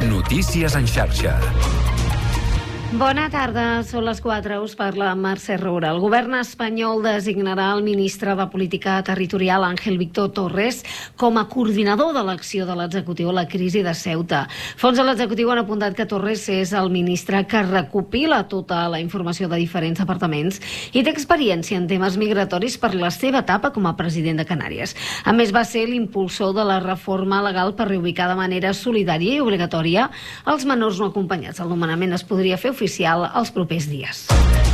Notícies en xarxa. Bona tarda, són les 4, us parla Mercè Roura. El govern espanyol designarà el ministre de Política Territorial, Ángel Víctor Torres, com a coordinador de l'acció de l'executiu a la crisi de Ceuta. Fons de l'executiu han apuntat que Torres és el ministre que recopila tota la informació de diferents departaments i té experiència en temes migratoris per la seva etapa com a president de Canàries. A més, va ser l'impulsor de la reforma legal per reubicar de manera solidària i obligatòria els menors no acompanyats. El nomenament es podria fer oficial els propers dies.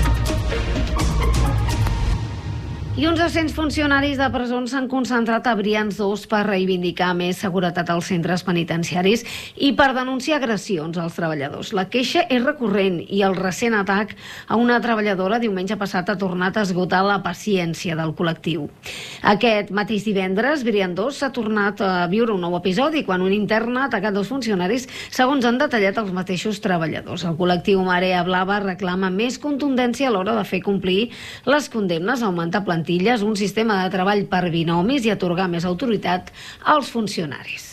I uns 200 funcionaris de presons s'han concentrat a Brians 2 per reivindicar més seguretat als centres penitenciaris i per denunciar agressions als treballadors. La queixa és recurrent i el recent atac a una treballadora diumenge passat ha tornat a esgotar la paciència del col·lectiu. Aquest mateix divendres, Brians 2 s'ha tornat a viure un nou episodi quan un intern ha atacat dos funcionaris, segons han detallat els mateixos treballadors. El col·lectiu Marea Blava reclama més contundència a l'hora de fer complir les condemnes, augmentar plantilles, un sistema de treball per binomis i atorgar més autoritat als funcionaris.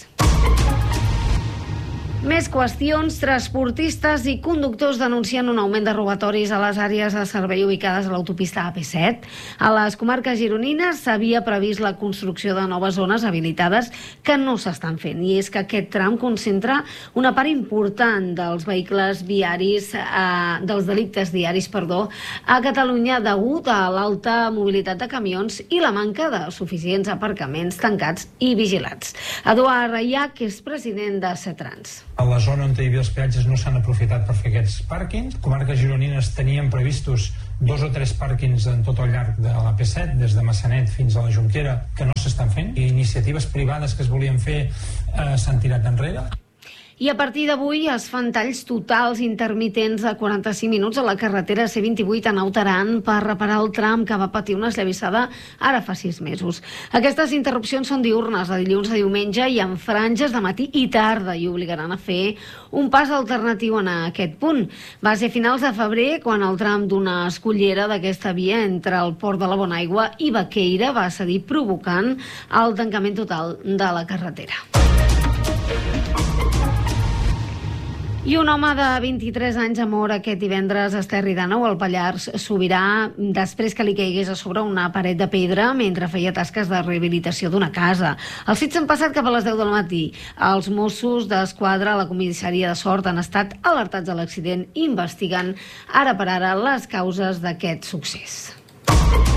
Més qüestions. Transportistes i conductors denuncien un augment de robatoris a les àrees de servei ubicades a l'autopista AP7. A les comarques gironines s'havia previst la construcció de noves zones habilitades que no s'estan fent. I és que aquest tram concentra una part important dels vehicles viaris, dels delictes diaris, a Catalunya degut a l'alta mobilitat de camions i la manca de suficients aparcaments tancats i vigilats. Eduard Raiach és president de Setrans. A la zona on hi havia els peatges no s'han aprofitat per fer aquests pàrquings. Comarques gironines tenien previstos 2 o 3 pàrquings en tot el llarg de la P7, des de Massanet fins a la Jonquera, que no s'estan fent. I iniciatives privades que es volien fer s'han tirat enrere. I a partir d'avui es fan talls totals intermitents de 45 minuts a la carretera C28 a Naut Aran per reparar el tram que va patir una esllavissada ara fa 6 mesos. Aquestes interrupcions són diürnes, de dilluns a diumenge i en franges de matí i tarda i obligaran a fer un pas alternatiu en aquest punt. Va ser a finals de febrer quan el tram d'una escollera d'aquesta via entre el Port de la Bonaigua i Baqueira va cedir, provocant el tancament total de la carretera. I un home de 23 anys ha mort aquest divendres a Esterri d'Àneu, al Pallars Sobirà, després que li caigués a sobre una paret de pedra mentre feia tasques de rehabilitació d'una casa. Els fets han passat cap a les 10 del matí. Els Mossos d'Esquadra a la comissaria de Sort han estat alertats de l'accident i investiguen ara per ara les causes d'aquest succés.